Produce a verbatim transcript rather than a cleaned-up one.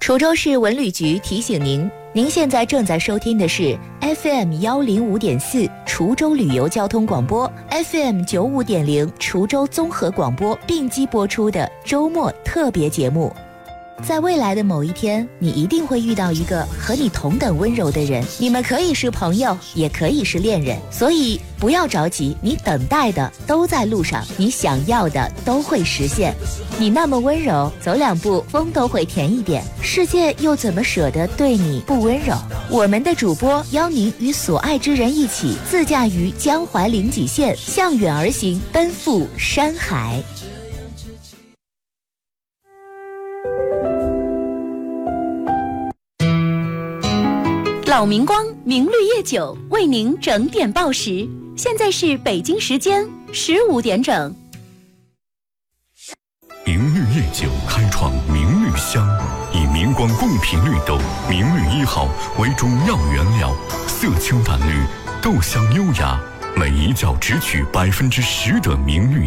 滁州市文旅局提醒您，您现在正在收听的是 F M 幺零五点四滁州旅游交通广播 ，F M 九五点零滁州综合广播并机播出的周末特别节目。在未来的某一天，你一定会遇到一个和你同等温柔的人，你们可以是朋友，也可以是恋人，所以不要着急，你等待的都在路上，你想要的都会实现。你那么温柔，走两步风都会甜一点，世界又怎么舍得对你不温柔？我们的主播邀您与所爱之人一起自驾于江淮临济县，向远而行，奔赴山海。老明光明绿叶酒为您整点报时，现在是北京时间十五点整。 明绿叶酒开创明绿香，以明光贡品绿豆明绿一号为中药原料，色清淡绿，豆香优雅，每一角只取百分之十的明绿。